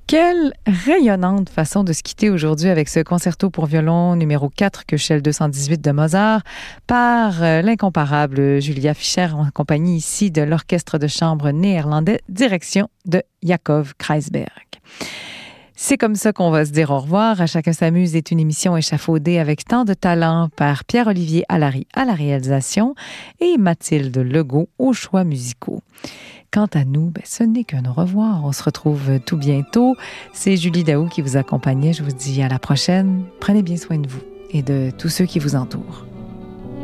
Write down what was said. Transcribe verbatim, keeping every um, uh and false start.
Quelle rayonnante façon de se quitter aujourd'hui avec ce concerto pour violon numéro quatre, Köchel deux cent dix-huit de Mozart, par euh, l'incomparable Julia Fischer en compagnie ici de l'orchestre de chambre néerlandais, direction de Yakov Kreisberg. C'est comme ça qu'on va se dire au revoir. À Chacun s'amuse est une émission échafaudée avec tant de talent par Pierre-Olivier Allary à la réalisation et Mathilde Legault aux choix musicaux. Quant à nous, ben, ce n'est qu'un au revoir. On se retrouve tout bientôt. C'est Julie Daou qui vous accompagnait. Je vous dis à la prochaine. Prenez bien soin de vous et de tous ceux qui vous entourent.